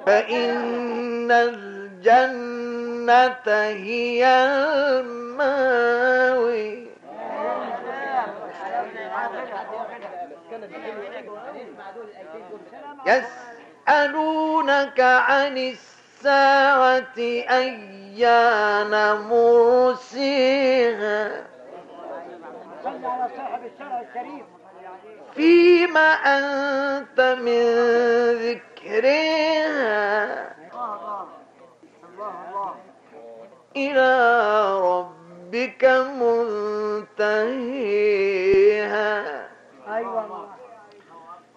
فإن الجنة هي المأوي. يسألونك عن الساعة أيان مرسيها فيما أنت من ذكرها إلى ربك منتهيها.